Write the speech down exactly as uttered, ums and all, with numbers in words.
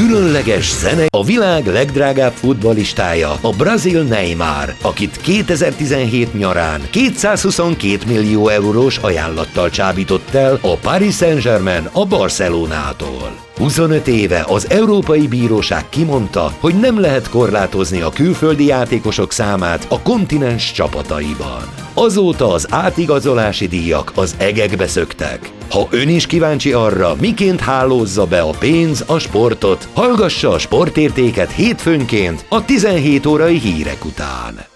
Különleges zene a világ legdrágább futballistája, a brazil Neymar, akit kétezer-tizenhét nyarán kétszázhuszonkét millió eurós ajánlattal csábított el a Paris Saint-Germain a Barcelonától. huszonöt éve az Európai Bíróság kimondta, hogy nem lehet korlátozni a külföldi játékosok számát a kontinens csapataiban. Azóta az átigazolási díjak az egekbe szöktek. Ha ön is kíváncsi arra, miként hálózza be a pénz a sportot, hallgassa a Sportértéket hétfőnként a tizenhét órai hírek után.